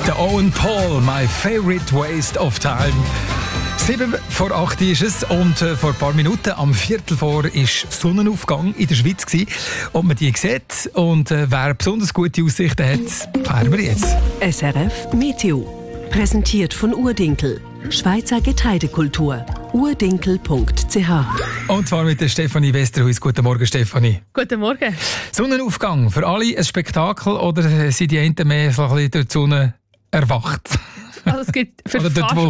Der Owen Paul, My Favorite Waste of Time. 7:08 ist es und vor ein paar Minuten, am 3:45, war Sonnenaufgang in der Schweiz gewesen. Ob man die sieht und wer besonders gute Aussichten hat, klären wir jetzt. SRF Meteo. Präsentiert von Urdinkel. Schweizer Getreidekultur. urdinkel.ch. Und zwar mit der Stefanie Westerhuis. Guten Morgen, Stefanie. Guten Morgen. Sonnenaufgang, für alle ein Spektakel oder sind die einen mehr so ein bisschen durch die Sonne erwacht? Also es gibt für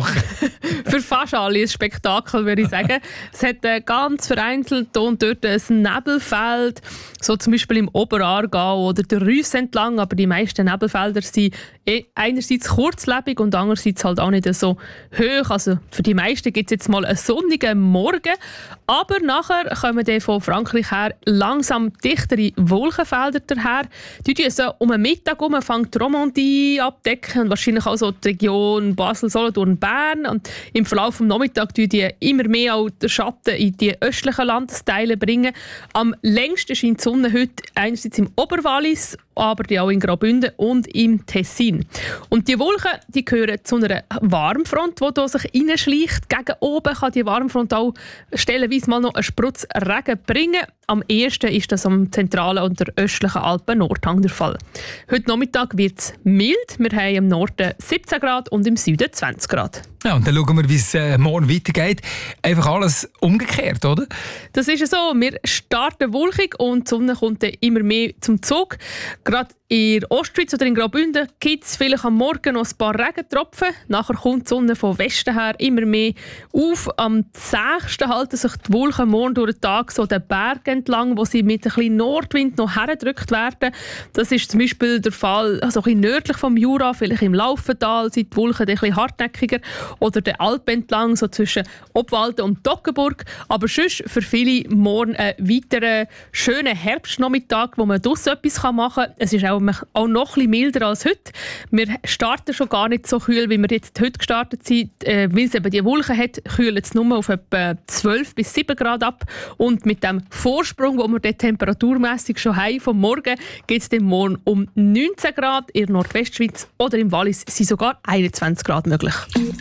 fast alle ein Spektakel, würde ich sagen. Es hat ganz vereinzelt und dort ein Nebelfeld, so zum Beispiel im Oberaargau oder der Reuss entlang, aber die meisten Nebelfelder sind einerseits kurzlebig und andererseits halt auch nicht so hoch. Also für die meisten gibt es jetzt mal einen sonnigen Morgen, aber nachher kommen dann von Frankreich her langsam dichtere Wolkenfelder daher. Die so um den Mittag herum fängt die Romandie abdecken und wahrscheinlich auch so die Region Basel, Solothurn, Bern. Und im Verlauf des Nachmittags bringen die immer mehr auch den Schatten in die östlichen Landesteile bringen. Am längsten scheint die Sonne heute einerseits im Oberwallis, aber auch in Graubünden und im Tessin. Und die Wolken, die gehören zu einer Warmfront, die sich reinschleicht. Gegen oben kann die Warmfront auch stellenweise mal noch einen Sprutz Regen bringen. Am ehesten ist das am zentralen und der östlichen Alpen-Nordhang der Fall. Heute Nachmittag wird es mild. Wir haben im Norden 17 Grad und im Süden 20 Grad. Ja, und dann schauen wir, wie es morgen weitergeht. Einfach alles umgekehrt, oder? Das ist so. Wir starten wolkig und die Sonne kommt dann immer mehr zum Zug. Gerade in der Ostschweiz oder in Graubünden gibt es vielleicht am Morgen noch ein paar Regentropfen. Nachher kommt die Sonne von Westen her immer mehr auf. Am 6. halten sich die Wolken morgen durch den Tag so den Berg entlang, wo sie mit ein bisschen Nordwind noch hergedrückt werden. Das ist zum Beispiel der Fall also ein bisschen nördlich vom Jura, vielleicht im Laufental sind die Wolken ein bisschen hartnäckiger. Oder den Alpen entlang, so zwischen Obwalden und Toggenburg. Aber sonst für viele morgen einen weiteren schönen Herbstnachmittag, wo man draussen etwas machen kann. Es ist auch noch ein bisschen milder als heute. Wir starten schon gar nicht so kühl, wie wir jetzt heute gestartet sind. Weil es eben die Wolken hat, kühlt es nur auf etwa 12 bis 7 Grad ab. Und mit dem Vorsprung, den wir dort temperaturmässig schon haben, vom Morgen, geht es dann morgen um 19 Grad. In der Nordwestschweiz oder im Wallis sind sogar 21 Grad möglich.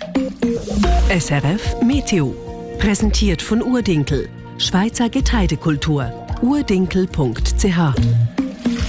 SRF Meteo. Präsentiert von Urdinkel. Schweizer Getreidekultur. urdinkel.ch.